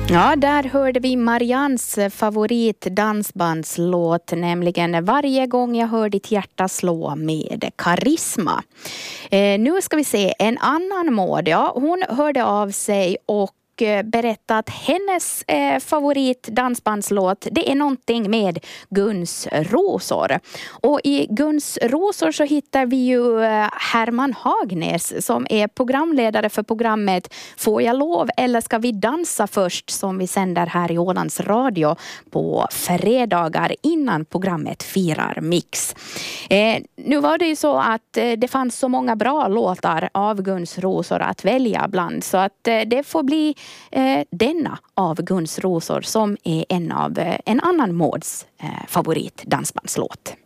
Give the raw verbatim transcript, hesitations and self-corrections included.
Ja, där hörde vi Marians favorit dansbandslåt, nämligen Varje gång jag hör ditt hjärta slå med Karisma. Eh, nu ska vi se en annan Maud. Ja, hon hörde av sig och berätta att hennes eh, favorit dansbandslåt, det är någonting med Guns Rosor. Och i Guns Rosor så hittar vi ju eh, Herman Hagnäs som är programledare för programmet Får jag lov eller ska vi dansa först, som vi sänder här i Ålands Radio på fredagar innan programmet firar Mix. Eh, nu var det ju så att eh, det fanns så många bra låtar av Guns Rosor att välja bland, så att eh, det får bli Eh, denna av Guns Rosor som är en av eh, en annan Mauds eh, favorit dansbandslåt.